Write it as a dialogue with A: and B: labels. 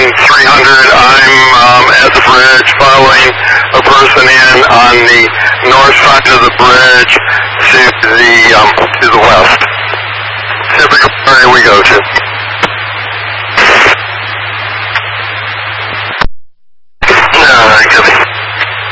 A: I'm at the bridge following a person in on the north side of the bridge to the west. Typical area we go to.